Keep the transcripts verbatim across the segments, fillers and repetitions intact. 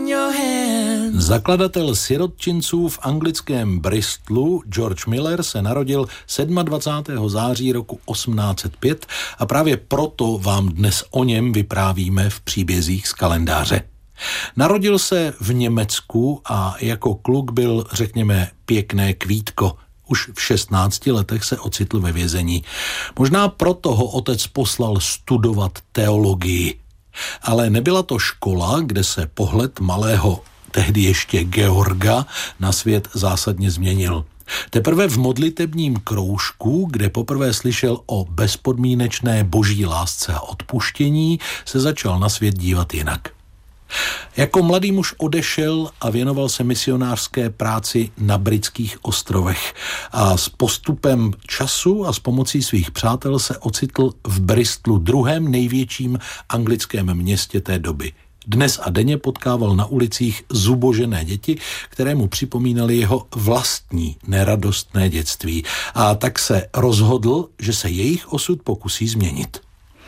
Zakladatel sirotčinců v anglickém Bristolu George Miller se narodil dvacátého sedmého září roku osmnáct set pět a právě proto vám dnes o něm vyprávíme v příbězích z kalendáře. Narodil se v Německu a jako kluk byl, řekněme, pěkné kvítko. Už v šestnácti letech se ocitl ve vězení. Možná proto ho otec poslal studovat teologii. Ale nebyla to škola, kde se pohled malého, tehdy ještě Georga, na svět zásadně změnil. Teprve v modlitebním kroužku, kde poprvé slyšel o bezpodmínečné boží lásce a odpuštění, se začal na svět dívat jinak. Jako mladý muž odešel a věnoval se misionářské práci na britských ostrovech a s postupem času a s pomocí svých přátel se ocitl v Bristolu, druhém největším anglickém městě té doby. Dnes a denně potkával na ulicích zubožené děti, které mu připomínaly jeho vlastní neradostné dětství, a tak se rozhodl, že se jejich osud pokusí změnit.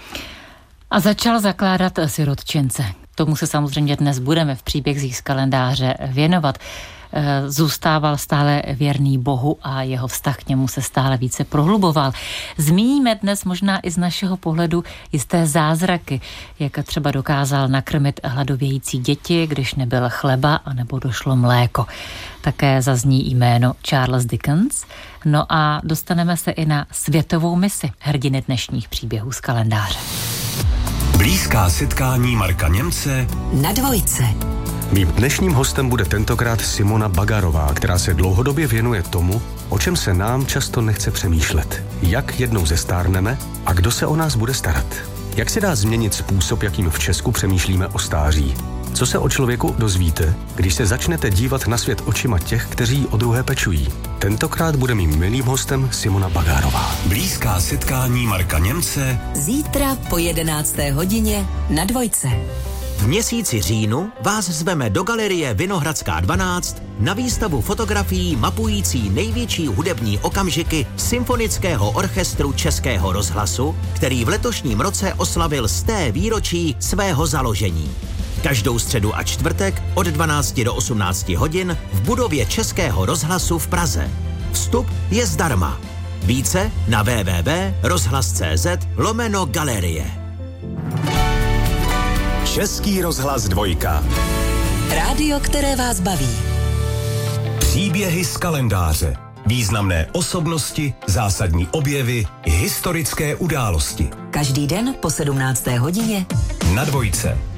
A začal zakládat sirotčince. Tomu se samozřejmě dnes budeme v příbězích z kalendáře věnovat. Zůstával stále věrný Bohu a jeho vztah k němu se stále více prohluboval. Zmíníme dnes možná i z našeho pohledu jisté zázraky, jak třeba dokázal nakrmit hladovějící děti, když nebyl chleba anebo došlo mléko. Také zazní jméno Charles Dickens. No a dostaneme se i na světovou misi hrdiny dnešních příběhů z kalendáře. Blízká setkání Marka Němce na dvojce. Mým dnešním hostem bude tentokrát Simona Bagarová, která se dlouhodobě věnuje tomu, o čem se nám často nechce přemýšlet. Jak jednou zestárneme a kdo se o nás bude starat. Jak se dá změnit způsob, jakým v Česku přemýšlíme o stáří. Co se o člověku dozvíte, když se začnete dívat na svět očima těch, kteří o druhé pečují. Tentokrát bude mým milým hostem Simona Bagarová. Blízká setkání Marka Němce zítra po jedenácté hodině na dvojce. V měsíci říjnu vás zveme do galerie Vinohradská dvanáct na výstavu fotografií mapující největší hudební okamžiky Symfonického orchestru Českého rozhlasu, který v letošním roce oslavil sté výročí svého založení. Každou středu a čtvrtek od dvanácti do osmnácti hodin v budově Českého rozhlasu v Praze. Vstup je zdarma. Více na w w w tečka rozhlas tečka cz lomeno galerie. Český rozhlas dvojka. Rádio, které vás baví. Příběhy z kalendáře. Významné osobnosti, zásadní objevy, historické události. Každý den po sedmnácté hodině na dvojce.